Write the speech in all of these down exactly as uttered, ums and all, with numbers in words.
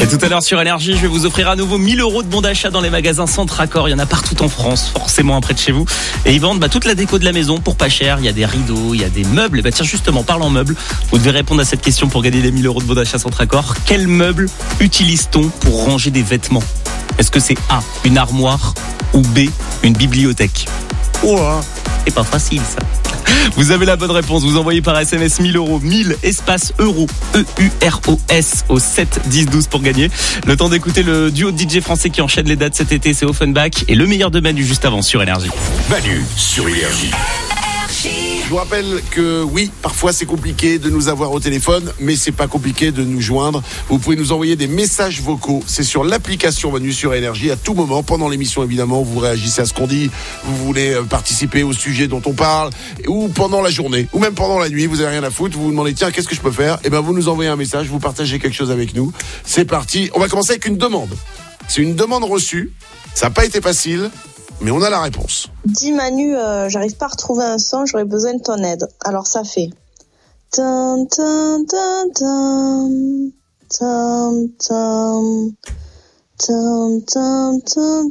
Et tout à l'heure sur Énergie, je vais vous offrir à nouveau mille euros de bons d'achat dans les magasins Centracor. Il y en a partout en France, forcément un près de chez vous. Et ils vendent bah, toute la déco de la maison pour pas cher. Il y a des rideaux, il y a des meubles. Et bah tiens, justement, parlant meubles, vous devez répondre à cette question pour gagner les mille euros de bons d'achat Centracor. Quel meuble utilise-t-on pour ranger des vêtements ? Est-ce que c'est A, une armoire, ou B, une bibliothèque ? Oh, c'est pas facile ça. Vous avez la bonne réponse, vous envoyez par S M S mille euros, mille espace euros, E U R O S au sept dix douze pour gagner. Le temps d'écouter le duo de D J français qui enchaîne les dates cet été, c'est Offenbach et le meilleur de Manu juste avant sur Énergie. Manu sur Énergie. Je vous rappelle que oui, parfois c'est compliqué de nous avoir au téléphone, mais c'est pas compliqué de nous joindre. Vous pouvez nous envoyer des messages vocaux. C'est sur l'application Manu sur Énergie à tout moment, pendant l'émission évidemment. Vous réagissez à ce qu'on dit, vous voulez participer au sujet dont on parle, ou pendant la journée, ou même pendant la nuit. Vous avez rien à foutre. Vous vous demandez tiens, qu'est-ce que je peux faire ? Et ben vous nous envoyez un message, vous partagez quelque chose avec nous. C'est parti. On va commencer avec une demande. C'est une demande reçue. Ça n'a pas été facile. Mais on a la réponse. Dis Manu, euh, j'arrive pas à retrouver un son, j'aurais besoin de ton aide. Alors ça fait... Tan, tan, tan, tan, tan, tan, tan, tan, tan,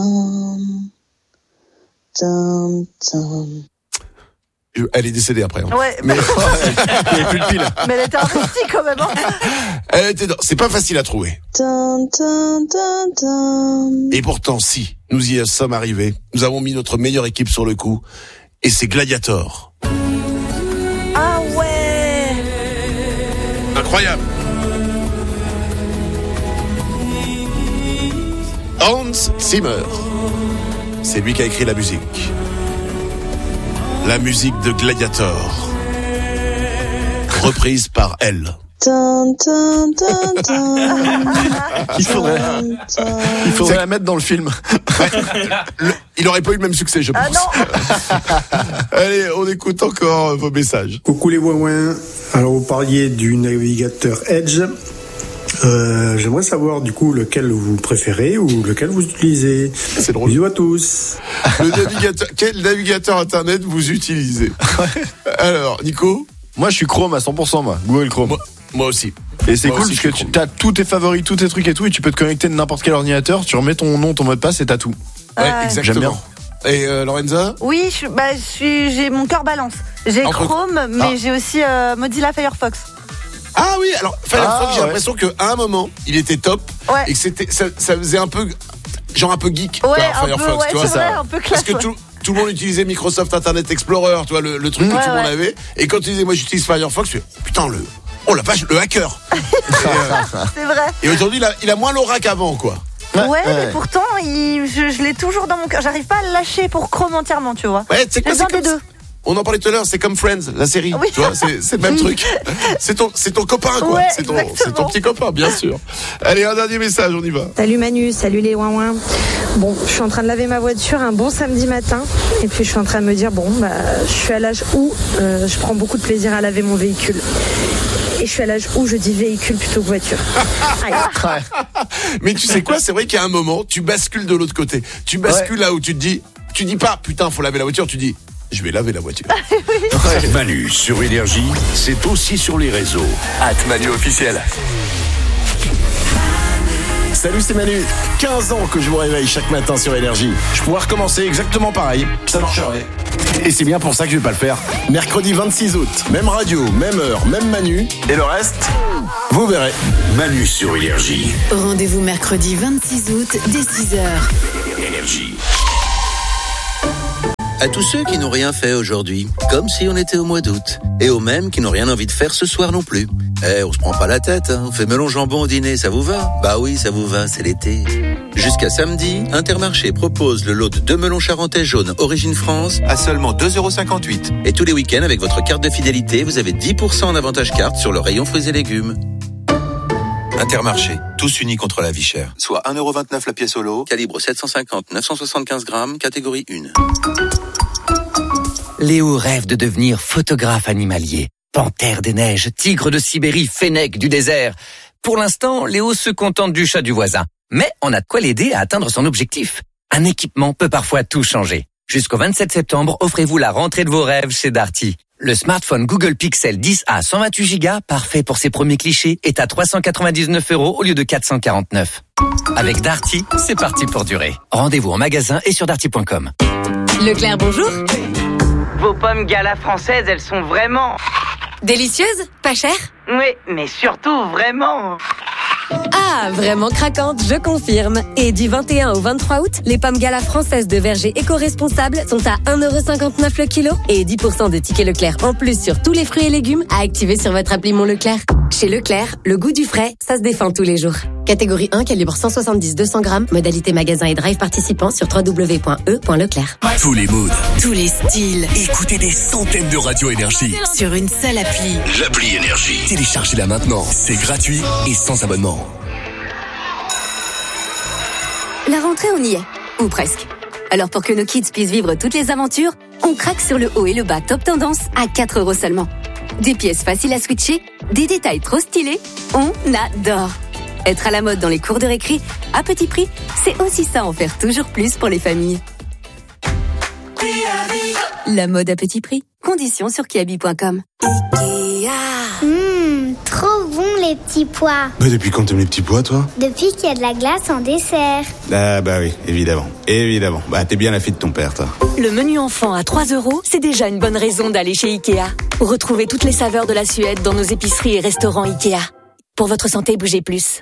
tan, tan. Elle est décédée après. Hein. Ouais, mais bah... il n'y avait plus de pile. Mais elle était investie quand même. Hein. Elle était dans... C'est pas facile à trouver. Tan, tan, tan, tan. Et pourtant, si, nous y sommes arrivés. Nous avons mis notre meilleure équipe sur le coup. Et c'est Gladiator. Ah ouais. Incroyable. Hans Zimmer. C'est lui qui a écrit la musique. La musique de Gladiator, reprise par elle. Tan, tan, tan, tan. Il faudrait, il faudrait la mettre dans le film. Ouais, le, il aurait pas eu le même succès, je pense. Ah non. Allez, on écoute encore vos messages. Coucou les ouin-ouin. Alors vous parliez du navigateur Edge. Euh, j'aimerais savoir du coup lequel vous préférez ou lequel vous utilisez. C'est drôle. Bisous à tous. Le navigateur, quel navigateur internet vous utilisez ? Alors, Nico ? Moi, je suis Chrome à cent pour cent, moi. Google Chrome. Moi, moi aussi. Et c'est moi cool aussi, parce que tu as tous tes favoris, tous tes trucs et tout, et tu peux te connecter de n'importe quel ordinateur, tu remets ton nom, ton mot de passe et t'as tout. Ouais, Ouais. exactement. J'aime Et euh, Lorenza ? Oui, je, bah, je suis, j'ai mon cœur balance. J'ai Entre... Chrome, mais ah. j'ai aussi euh, Mozilla Firefox. Ah oui, alors Firefox, Ah, j'ai ouais. l'impression qu'à un moment, il était top. Ouais. Et que c'était, ça, ça faisait un peu, genre un peu geek. Ouais, quoi, un Firefox, peu, ouais, tu vois, c'est vrai, un peu classe. Parce que ouais. tout, tout le monde utilisait Microsoft Internet Explorer, tu vois, le, le truc Ouais, que tout le monde ouais. avait. Et quand tu disais, moi j'utilise Firefox, tu fais, oh, putain, le, oh la vache, le hacker. et, euh, C'est vrai. et aujourd'hui, il a, il a moins l'aura qu'avant, quoi. Ouais, Ouais, mais ouais. pourtant, il, je, je l'ai toujours dans mon cœur. J'arrive pas à le lâcher pour Chrome entièrement, tu vois. Ouais, tu sais quoi, J'ai c'est besoin comme des deux. On en parlait tout à l'heure, c'est comme Friends, la série. Oui. Tu vois, c'est, c'est le même Oui. truc. C'est ton, c'est ton copain, quoi. Ouais, c'est ton, exactement. c'est ton petit copain, bien sûr. Allez, un dernier message, on y va. Salut Manu, salut les ouin-ouin. Bon, je suis en train de laver ma voiture un bon samedi matin. Et puis je suis en train de me dire, bon, bah, je suis à l'âge où euh, je prends beaucoup de plaisir à laver mon véhicule. Et je suis à l'âge où je dis véhicule plutôt que voiture. Aïe. Mais tu sais quoi, c'est vrai qu'il y a un moment, tu bascules de l'autre côté. Tu bascules là où tu te dis, tu dis pas, putain, faut laver la voiture, tu dis, je vais laver la voiture. Manu sur Énergie, c'est aussi sur les réseaux. At Manu officiel. Salut, c'est Manu. quinze ans que je vous réveille chaque matin sur Énergie. Je pourrais recommencer exactement pareil. Ça marcherait. Et c'est bien pour ça que je vais pas le faire. Mercredi vingt-six août, même radio, même heure, même Manu. Et le reste, vous verrez. Manu sur Énergie. Rendez-vous mercredi vingt-six août dès six heures. Énergie. À tous ceux qui n'ont rien fait aujourd'hui, comme si on était au mois d'août, et aux mêmes qui n'ont rien envie de faire ce soir non plus. Eh, on se prend pas la tête, hein. On fait melon jambon au dîner, ça vous va ? Bah oui, ça vous va, c'est l'été. Jusqu'à samedi, Intermarché propose le lot de deux melons charentais jaunes Origine France à seulement deux euros cinquante-huit. Et tous les week-ends, avec votre carte de fidélité, vous avez dix pour cent en avantage carte sur le rayon fruits et légumes. Intermarché, tous unis contre la vie chère. Soit un euro vingt-neuf la pièce au lot, calibre sept cent cinquante neuf cent soixante-quinze grammes, catégorie un. Léo rêve de devenir photographe animalier. Panthère des neiges, tigre de Sibérie, fennec du désert. Pour l'instant, Léo se contente du chat du voisin. Mais on a de quoi l'aider à atteindre son objectif. Un équipement peut parfois tout changer. Jusqu'au vingt-sept septembre, offrez-vous la rentrée de vos rêves chez Darty. Le smartphone Google Pixel dix A cent vingt-huit giga, parfait pour ses premiers clichés, est à trois cent quatre-vingt-dix-neuf euros au lieu de quatre cent quarante-neuf. Avec Darty, c'est parti pour durer. Rendez-vous en magasin et sur darty point com. Leclerc, bonjour. Vos pommes Gala françaises, elles sont vraiment... Délicieuses, pas chères? Oui, mais surtout vraiment... Ah, vraiment craquante, je confirme. Et du vingt et un au vingt-trois août, les pommes Gala françaises de verger éco-responsables sont à un euro cinquante-neuf le kilo et dix pour cent de tickets Leclerc en plus sur tous les fruits et légumes à activer sur votre appli Mon Leclerc. Chez Leclerc, le goût du frais, ça se défend tous les jours. Catégorie un, calibre cent soixante-dix à deux cents grammes, modalité magasin et drive participant sur w w w point e point leclerc. Tous les moods, tous les styles. Écoutez des centaines de radios Énergie sur une seule appli. L'appli Énergie. Téléchargez-la maintenant, c'est gratuit et sans abonnement. La rentrée, on y est. Ou presque. Alors pour que nos kids puissent vivre toutes les aventures, on craque sur le haut et le bas top tendance à quatre euros seulement. Des pièces faciles à switcher, des détails trop stylés, on adore. Être à la mode dans les cours de récré, à petit prix, c'est aussi ça, en faire toujours plus pour les familles. La mode à petit prix. Conditions sur kiabi point com. Mmh, trop bon les petits pois. Mais depuis quand t'aimes les petits pois, toi? Depuis qu'il y a de la glace en dessert. Ah bah oui, évidemment, évidemment. Bah t'es bien la fille de ton père, toi. Le menu enfant à trois euros, c'est déjà une bonne raison d'aller chez Ikea. Retrouvez toutes les saveurs de la Suède dans nos épiceries et restaurants Ikea. Pour votre santé, bougez plus.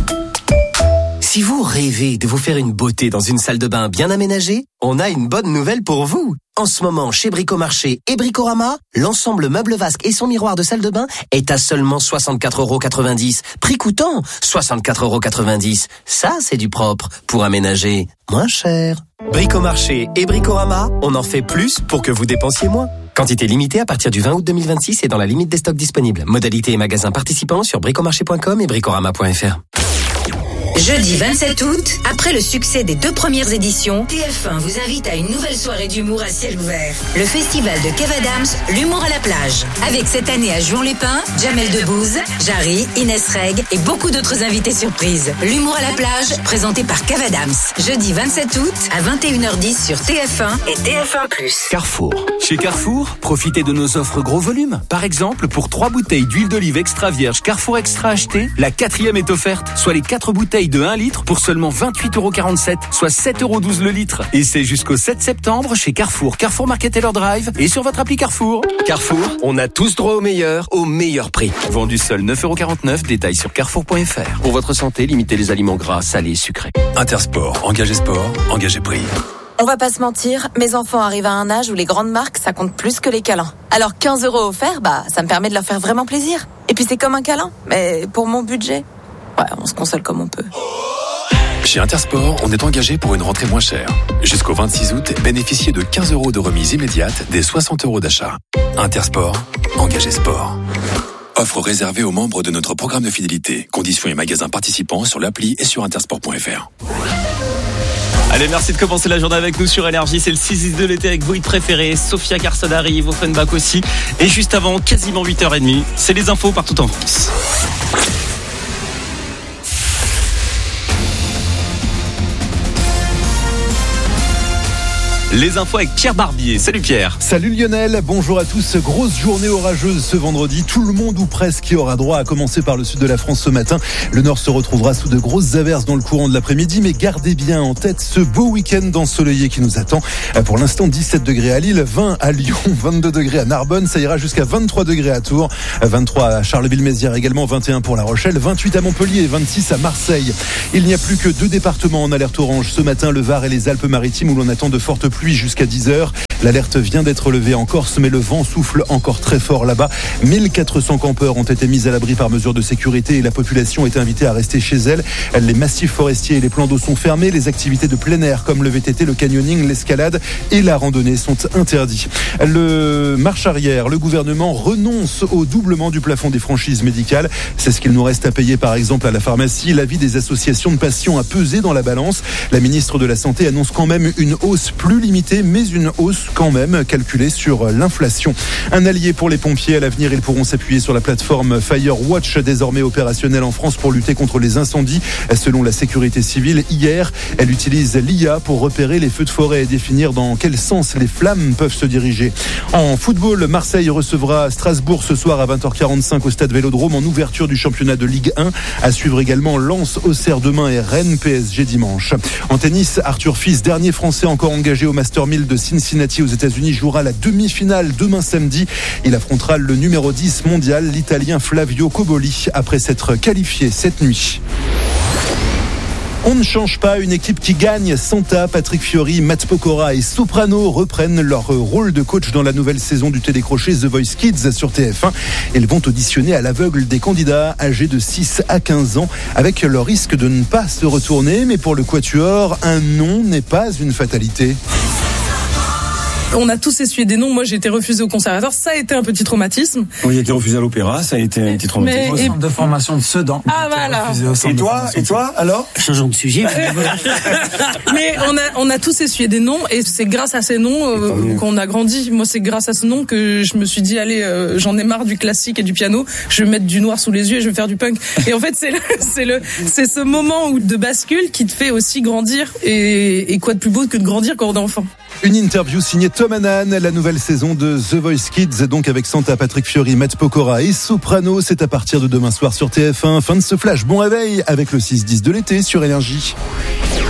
Si vous rêvez de vous faire une beauté dans une salle de bain bien aménagée, on a une bonne nouvelle pour vous. En ce moment, chez Bricomarché et Bricorama, l'ensemble meuble vasque et son miroir de salle de bain est à seulement soixante-quatre euros quatre-vingt-dix. Prix coûtant soixante-quatre euros quatre-vingt-dix. Ça, c'est du propre pour aménager moins cher. Bricomarché et Bricorama, on en fait plus pour que vous dépensiez moins. Quantité limitée à partir du vingt août deux mille vingt-six et dans la limite des stocks disponibles. Modalité et magasins participants sur bricomarché point com et bricorama point f r. Jeudi vingt-sept août, après le succès des deux premières éditions, T F un vous invite à une nouvelle soirée d'humour à ciel ouvert. Le festival de Kev Adams, l'humour à la plage. Avec cette année à Juan-les-Pins, Jamel Debbouze, Jarry, Inès Reg et beaucoup d'autres invités surprises. L'humour à la plage, présenté par Kev Adams. Jeudi vingt-sept août, à vingt et une heures dix sur T F un et T F un plus. Carrefour. Chez Carrefour, profitez de nos offres gros volume. Par exemple, pour trois bouteilles d'huile d'olive extra vierge Carrefour Extra achetées, la quatrième est offerte, soit les quatre bouteilles de un litre pour seulement vingt-huit euros quarante-sept, soit sept euros douze le litre. Et c'est jusqu'au sept septembre chez Carrefour, Carrefour Market Taylor Drive et sur votre appli Carrefour. Carrefour, on a tous droit au meilleur, au meilleur prix. Vendu seul neuf euros quarante-neuf, détail sur carrefour point f r. Pour votre santé, limitez les aliments gras, salés et sucrés. Intersport, engagé sport, engagé prix. On va pas se mentir, mes enfants arrivent à un âge où les grandes marques, ça compte plus que les câlins. Alors quinze euros offerts, bah, ça me permet de leur faire vraiment plaisir. Et puis c'est comme un câlin, mais pour mon budget. Ouais, on se console comme on peut. Chez Intersport, on est engagé pour une rentrée moins chère. Jusqu'au vingt-six août, bénéficiez de quinze euros de remise immédiate des soixante euros d'achat. Intersport, engagé sport. Offre réservée aux membres de notre programme de fidélité. Conditions et magasins participants sur l'appli et sur intersport point f r. Allez, merci de commencer la journée avec nous sur Énergie. C'est le six dix de l'été avec vos hits préférés. Sophia Carson arrive, Offenbach aussi. Et juste avant, quasiment huit heures trente, c'est les infos partout en France. Les infos avec Pierre Barbier. Salut Pierre. Salut Lionel, bonjour à tous. Grosse journée orageuse ce vendredi. Tout le monde ou presque y aura droit, à commencer par le sud de la France ce matin. Le nord se retrouvera sous de grosses averses dans le courant de l'après-midi, mais gardez bien en tête ce beau week-end ensoleillé qui nous attend. Pour l'instant, dix-sept degrés à Lille, vingt à Lyon, vingt-deux degrés à Narbonne, ça ira jusqu'à vingt-trois degrés à Tours, vingt-trois à Charleville-Mézières également, vingt et un pour La Rochelle, vingt-huit à Montpellier et vingt-six à Marseille. Il n'y a plus que deux départements en alerte orange ce matin, le Var et les Alpes-Maritimes, où l'on attend de fortes pluies jusqu'à dix heures. L'alerte vient d'être levée en Corse, mais le vent souffle encore très fort là-bas. mille quatre cents campeurs ont été mis à l'abri par mesure de sécurité et la population est invitée à rester chez elle. Les massifs forestiers et les plans d'eau sont fermés. Les activités de plein air comme le V T T, le canyoning, l'escalade et la randonnée sont interdits. Le marche arrière, le gouvernement renonce au doublement du plafond des franchises médicales. C'est ce qu'il nous reste à payer par exemple à la pharmacie. L'avis des associations de patients a pesé dans la balance. La ministre de la Santé annonce quand même une hausse plus limitée, mais une hausse quand même calculée sur l'inflation. Un allié pour les pompiers. À l'avenir, ils pourront s'appuyer sur la plateforme Firewatch, désormais opérationnelle en France pour lutter contre les incendies. Selon la sécurité civile, hier, elle utilise l'I A pour repérer les feux de forêt et définir dans quel sens les flammes peuvent se diriger. En football, Marseille recevra Strasbourg ce soir à vingt heures quarante-cinq au stade Vélodrome en ouverture du championnat de Ligue un. À suivre également Lens, Auxerre demain et Rennes P S G dimanche. En tennis, Arthur Fils, dernier Français encore engagé au Master mille de Cincinnati aux États-Unis, jouera la demi-finale demain samedi. Il affrontera le numéro dix mondial, l'Italien Flavio Coboli, après s'être qualifié cette nuit. On ne change pas, une équipe qui gagne. Santa, Patrick Fiori, Matt Pokora et Soprano reprennent leur rôle de coach dans la nouvelle saison du télécrochet The Voice Kids sur T F un. Ils vont auditionner à l'aveugle des candidats âgés de six à quinze ans avec le risque de ne pas se retourner. Mais pour le quatuor, un non n'est pas une fatalité. On a tous essuyé des noms. Moi, j'ai été refusée au conservatoire. Ça a été un petit traumatisme. Oui, j'ai été refusé à l'opéra. Ça a été un petit traumatisme. Mais, au centre de formation de Sedan. Ah, voilà. Et toi, et toi, alors? Changeons de sujet. Mais on a, on a tous essuyé des noms et c'est grâce à ces noms euh, qu'on a grandi. Moi, c'est grâce à ce nom que je me suis dit, allez, euh, j'en ai marre du classique et du piano. Je vais mettre du noir sous les yeux et je vais faire du punk. Et en fait, c'est le, c'est le, c'est ce moment où de bascule qui te fait aussi grandir. Et, et quoi de plus beau que de grandir quand on est enfant? Une interview signée Tom Hannan, la nouvelle saison de The Voice Kids, donc avec Santa, Patrick Fiori, Matt Pokora et Soprano. C'est à partir de demain soir sur T F un. Fin de ce flash. Bon réveil avec le six dix de l'été sur Énergie.